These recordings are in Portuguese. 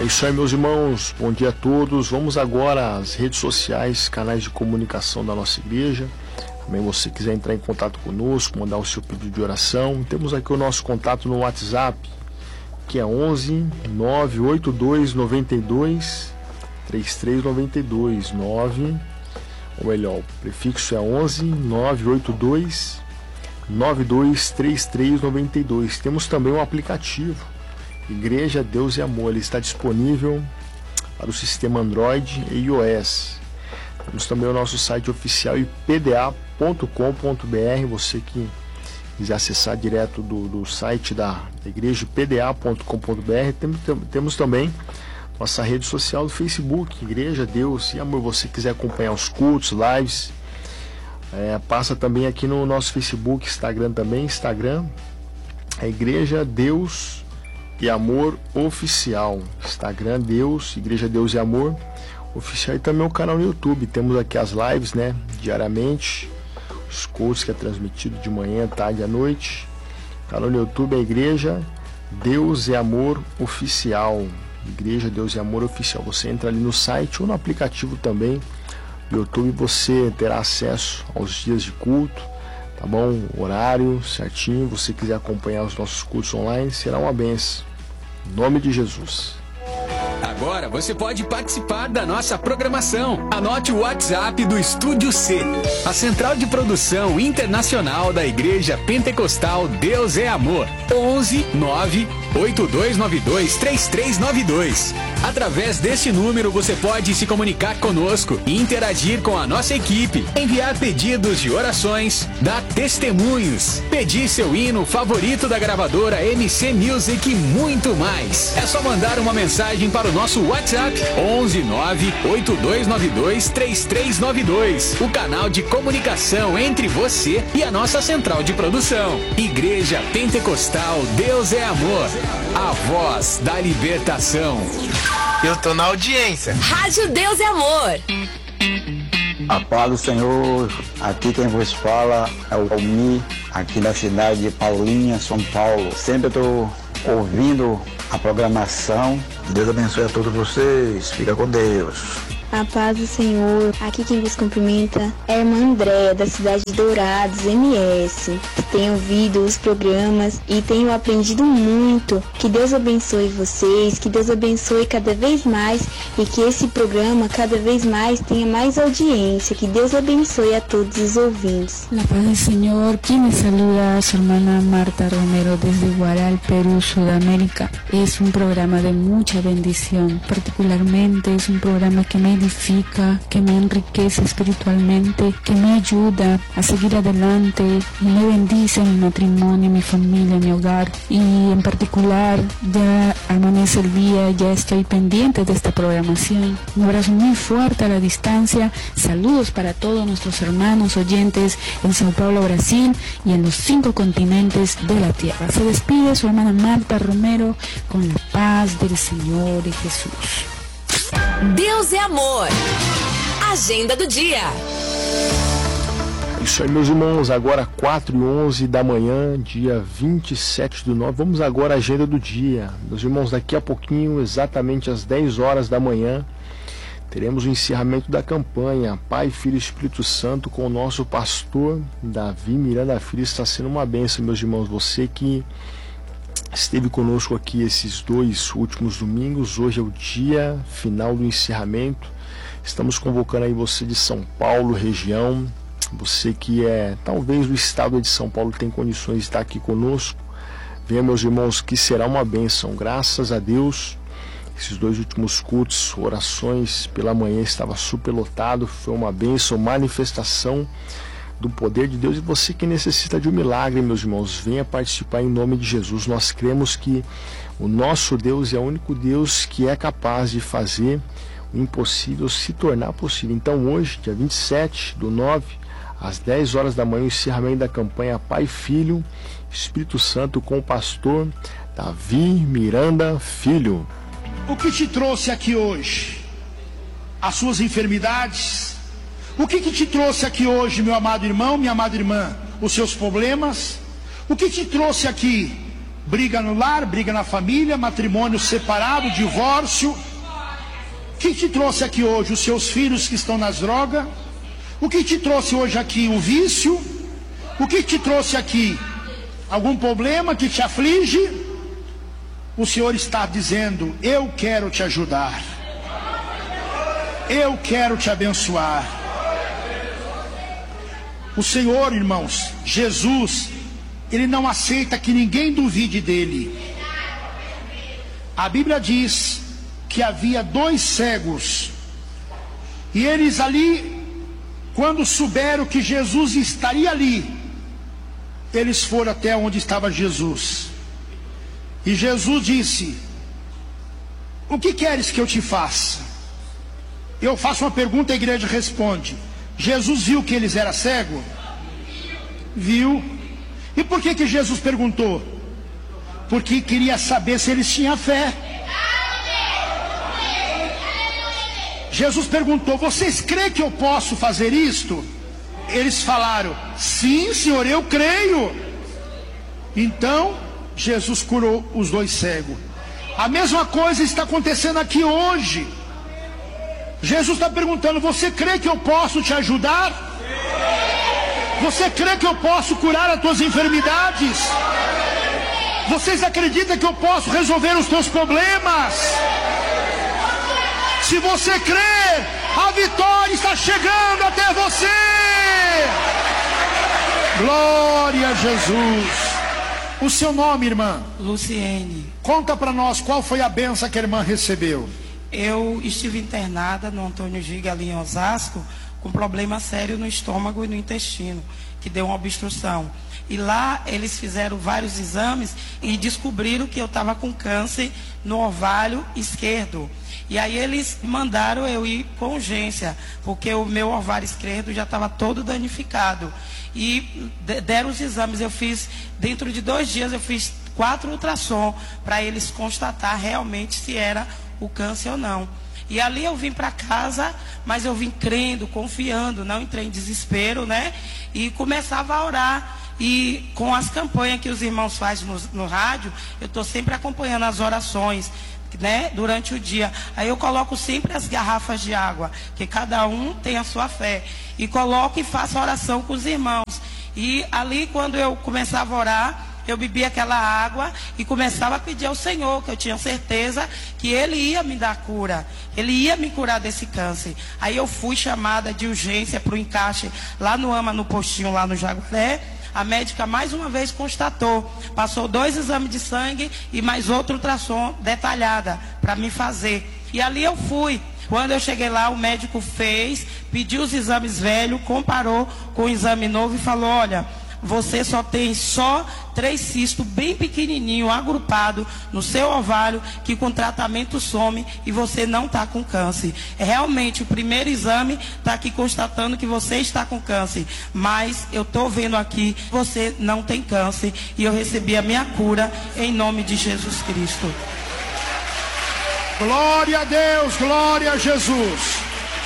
É isso aí, meus irmãos, bom dia a todos. Vamos agora às redes sociais, canais de comunicação da nossa igreja. Também você quiser entrar em contato conosco, mandar o seu pedido de oração, temos aqui o nosso contato no WhatsApp, que é 11 982 92 3392 9, ou melhor, o prefixo é 11 982 923392. Temos também um aplicativo, Igreja Deus e Amor. Ele está disponível para o sistema Android e iOS. Temos também o nosso site oficial ipda.com.br. Você que quiser acessar direto do site da igreja, ipda.com.br. Temos também nossa rede social do Facebook, Igreja Deus e Amor. Você quiser acompanhar os cultos, lives, passa também aqui no nosso Facebook, Instagram também. Instagram é Igreja Deus e Amor Oficial. Instagram, Igreja Deus e Amor Oficial. E também o canal no YouTube. Temos aqui as lives, diariamente. Os cultos que é transmitido de manhã, tarde e à noite. O canal no YouTube é Igreja Deus e Amor Oficial. Igreja Deus e Amor Oficial. Você entra ali no site ou no aplicativo também do YouTube. Você terá acesso aos dias de culto, tá bom? O horário certinho. Se você quiser acompanhar os nossos cultos online, será uma bênção. Em nome de Jesus. Agora você pode participar da nossa programação. Anote o WhatsApp do Estúdio C, a central de produção internacional da Igreja Pentecostal Deus é Amor. 11 9 8292 3392. Através deste número você pode se comunicar conosco e interagir com a nossa equipe, enviar pedidos de orações, dar testemunhos, pedir seu hino favorito da gravadora MC Music e muito mais. É só mandar uma mensagem para o nosso WhatsApp 11 9 8292 3392. O canal de comunicação entre você e a nossa central de produção. Igreja Pentecostal Deus é Amor, a voz da libertação. Eu tô na audiência. Rádio Deus e Amor. A paz do Senhor, aqui quem vos fala é o Almir, aqui da cidade de Paulinha, São Paulo. Sempre estou ouvindo a programação. Deus abençoe a todos vocês. Fica com Deus. A paz do Senhor, aqui quem vos cumprimenta é a irmã Andréa, da cidade de Dourados, MS. Tenho ouvido os programas e tenho aprendido muito. Que Deus abençoe vocês, que Deus abençoe cada vez mais e que esse programa cada vez mais tenha mais audiência. Que Deus abençoe a todos os ouvintes. La paz del Señor, quien me saluda, su hermana Marta Romero desde Guaral, Perú, Sudamérica. Es un programa de mucha bendición, particularmente es un programa que me edifica, que me enriquece espiritualmente, que me ayuda a seguir adelante y me bendice mi matrimonio, mi familia, mi hogar. Y en particular, ya amanece el día, ya estoy pendiente de esta programación. Un abrazo muy fuerte a la distancia. Saludos para todos nuestros hermanos oyentes en Sao Paulo, Brasil y en los 5 continentes de la tierra. Se despide su hermana Marta Romero con la paz del Señor y Jesús. Deus é Amor. Agenda do dia. Isso aí, meus irmãos, agora 4h11 da manhã, dia 27/9. Vamos agora à agenda do dia. Meus irmãos, daqui a pouquinho, exatamente às 10 horas da manhã, teremos o encerramento da campanha Pai, Filho e Espírito Santo com o nosso pastor Davi Miranda Filho. Está sendo uma bênção, meus irmãos. Você que esteve conosco aqui esses 2 últimos domingos, hoje é o dia final do encerramento. Estamos convocando aí você de São Paulo, região, você que talvez do estado de São Paulo tem condições de estar aqui conosco. Venha, meus irmãos, que será uma bênção. Graças a Deus, esses 2 últimos cultos, orações pela manhã, estava superlotado, foi uma bênção, manifestação do poder de Deus. E você que necessita de um milagre, meus irmãos, venha participar em nome de Jesus. Nós cremos que o nosso Deus é o único Deus que é capaz de fazer o impossível se tornar possível. Então hoje, dia 27/9, às 10 horas da manhã, o encerramento da campanha Pai, Filho, Espírito Santo com o pastor Davi Miranda Filho. O que te trouxe aqui hoje? As suas enfermidades? O que te trouxe aqui hoje, meu amado irmão, minha amada irmã? Os seus problemas? O que te trouxe aqui? briga no lar, briga na família, matrimônio separado, divórcio. O que te trouxe aqui hoje? Os seus filhos que estão nas drogas? O que te trouxe hoje aqui? O vício? O que te trouxe aqui? Algum problema que te aflige? O Senhor está dizendo: eu quero te ajudar, eu quero te abençoar. O Senhor, irmãos, Jesus, Ele não aceita que ninguém duvide dele. A Bíblia diz que havia 2 cegos, e eles ali, quando souberam que Jesus estaria ali, eles foram até onde estava Jesus. E Jesus disse: o que queres que eu te faça? Eu faço uma pergunta, a igreja responde. Jesus viu que eles eram cegos? Viu. E por que Jesus perguntou? Porque queria saber se eles tinham fé. Jesus perguntou: vocês creem que eu posso fazer isto? Eles falaram: sim, Senhor, eu creio. Então Jesus curou os 2 cegos. A mesma coisa está acontecendo aqui hoje. Jesus está perguntando: você crê que eu posso te ajudar? Você crê que eu posso curar as tuas enfermidades? Vocês acreditam que eu posso resolver os teus problemas? Se você crê, a vitória está chegando até você. Glória a Jesus. O seu nome, irmã? Luciene. Conta para nós qual foi a bênção que a irmã recebeu. Eu estive internada no Antônio Giga, ali em Osasco, com problema sério no estômago e no intestino, que deu uma obstrução. E lá eles fizeram vários exames e descobriram que eu estava com câncer no ovário esquerdo. E aí eles mandaram eu ir com urgência, porque o meu ovário esquerdo já estava todo danificado. E deram os exames, eu fiz, dentro de 2 dias eu fiz 4 ultrassom, para eles constatar realmente se era o câncer ou não. E ali eu vim para casa, mas eu vim crendo, confiando, não entrei em desespero, né? E começava a orar. E com as campanhas que os irmãos fazem no rádio, eu estou sempre acompanhando as orações, né, durante o dia. Aí eu coloco sempre as garrafas de água, que cada um tem a sua fé, e coloco e faço a oração com os irmãos. E ali, quando eu começava a orar, eu bebia aquela água e começava a pedir ao Senhor, que eu tinha certeza que Ele ia me dar cura, Ele ia me curar desse câncer. Aí eu fui chamada de urgência para o encaixe lá no AMA, no postinho lá no Jaguaré. A médica mais uma vez constatou, passou 2 exames de sangue e mais outro ultrassom detalhada para me fazer. E ali eu fui. Quando eu cheguei lá, o médico fez, pediu os exames velhos, comparou com o exame novo e falou: olha, você só tem 3 cistos bem pequenininho, agrupado no seu ovário, que com tratamento some, e você não está com câncer. Realmente, o primeiro exame está aqui constatando que você está com câncer, mas eu estou vendo aqui que você não tem câncer, e eu recebi a minha cura em nome de Jesus Cristo. Glória a Deus, glória a Jesus.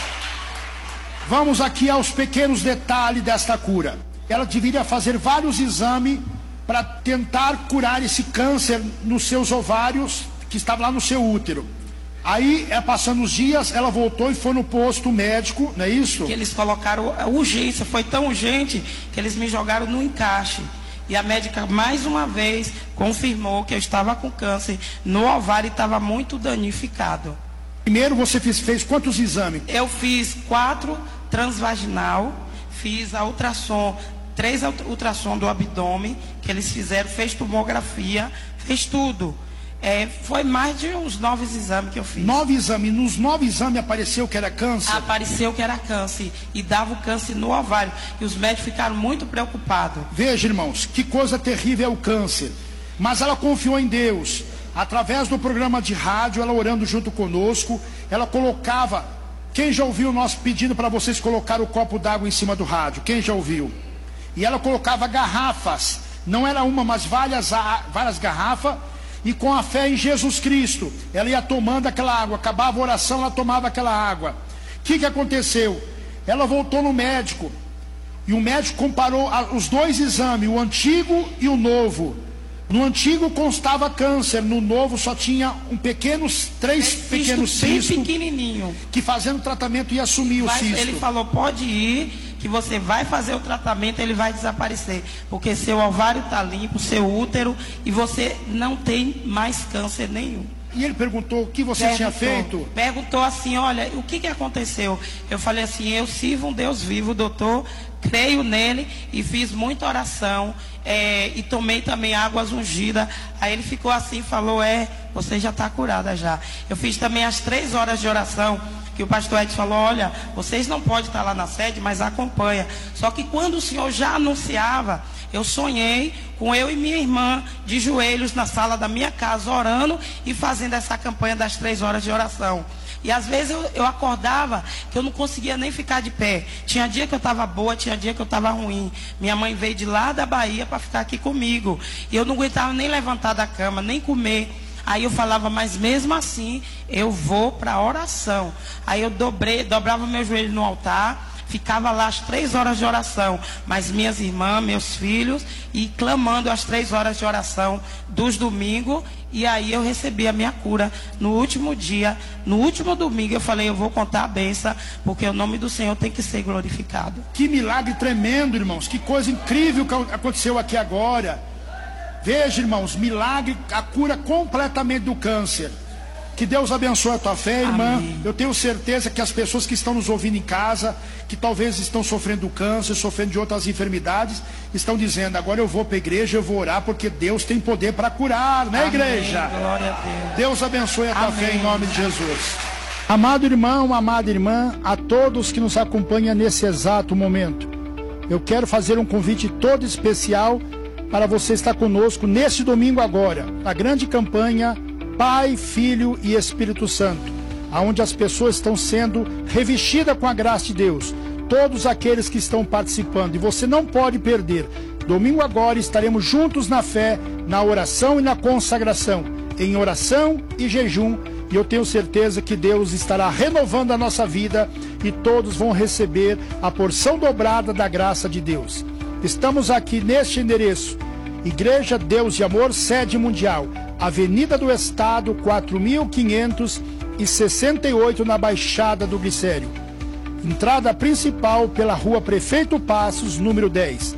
Vamos aqui aos pequenos detalhes desta cura. Ela deveria fazer vários exames para tentar curar esse câncer nos seus ovários, que estava lá no seu útero. Aí, passando os dias, ela voltou e foi no posto médico, não é isso? Que eles colocaram a urgência, foi tão urgente que eles me jogaram no encaixe. E a médica, mais uma vez, confirmou que eu estava com câncer no ovário e estava muito danificado. Primeiro você fez quantos exames? Eu fiz 4 transvaginal, fiz a ultrassom, 3 ultrassom do abdômen, que eles fizeram, fez tomografia, fez tudo. Foi mais de uns 9 exames que eu fiz. 9 exames, nos 9 exames apareceu que era câncer? Apareceu que era câncer, e dava o câncer no ovário, e os médicos ficaram muito preocupados. Veja, irmãos, que coisa terrível é o câncer. Mas ela confiou em Deus, através do programa de rádio, ela orando junto conosco, ela colocava, quem já ouviu nós pedindo para vocês colocar o copo d'água em cima do rádio? Quem já ouviu? E ela colocava garrafas, não era uma, mas várias garrafas, e com a fé em Jesus Cristo, ela ia tomando aquela água, acabava a oração, ela tomava aquela água. O que aconteceu? Ela voltou no médico, e o médico comparou os 2 exames, o antigo e o novo. No antigo constava câncer, no novo só tinha três pequenos cistos, bem pequenininho, que fazendo tratamento ia assumir o cisto. Ele falou, pode ir, que você vai fazer o tratamento, ele vai desaparecer, porque seu ovário está limpo, seu útero, e você não tem mais câncer nenhum. E ele perguntou o que você tinha feito? Perguntou assim, olha, o que aconteceu? Eu falei assim, eu sirvo um Deus vivo, doutor, creio nele e fiz muita oração, e tomei também águas ungidas. Aí ele ficou assim, falou, você já está curada já. Eu fiz também as 3 horas de oração, que o pastor Edson falou, olha, vocês não podem estar lá na sede, mas acompanha. Só que quando o senhor já anunciava, eu sonhei com eu e minha irmã de joelhos na sala da minha casa, orando e fazendo essa campanha das 3 horas de oração. E às vezes eu acordava que eu não conseguia nem ficar de pé. Tinha dia que eu estava boa, tinha dia que eu estava ruim. Minha mãe veio de lá da Bahia para ficar aqui comigo. E eu não aguentava nem levantar da cama, nem comer. Aí eu falava, mas mesmo assim, eu vou para a oração. Aí eu dobrava meu joelho no altar, ficava lá as 3 horas de oração, mas minhas irmãs, meus filhos, e clamando as 3 horas de oração dos domingos, e aí eu recebi a minha cura no último dia, no último domingo. Eu falei, eu vou contar a bênção, porque o nome do Senhor tem que ser glorificado. Que milagre tremendo, irmãos, que coisa incrível que aconteceu aqui agora. Veja, irmãos, milagre, a cura completamente do câncer. Que Deus abençoe a tua fé, irmã. Amém. Eu tenho certeza que as pessoas que estão nos ouvindo em casa, que talvez estão sofrendo câncer, sofrendo de outras enfermidades, estão dizendo, agora eu vou para a igreja, eu vou orar, porque Deus tem poder para curar, né, amém, igreja? Glória a Deus. Deus abençoe a tua fé em nome de Jesus. Amado irmão, amada irmã, a todos que nos acompanham nesse exato momento, eu quero fazer um convite todo especial para você estar conosco neste domingo agora, a grande campanha Pai, Filho e Espírito Santo, onde as pessoas estão sendo revestidas com a graça de Deus, todos aqueles que estão participando, e você não pode perder. Domingo agora estaremos juntos na fé, na oração e na consagração, em oração e jejum, e eu tenho certeza que Deus estará renovando a nossa vida e todos vão receber a porção dobrada da graça de Deus. Estamos aqui neste endereço, Igreja Deus e Amor, sede mundial, Avenida do Estado, 4568, na Baixada do Glicério. Entrada principal pela Rua Prefeito Passos, número 10.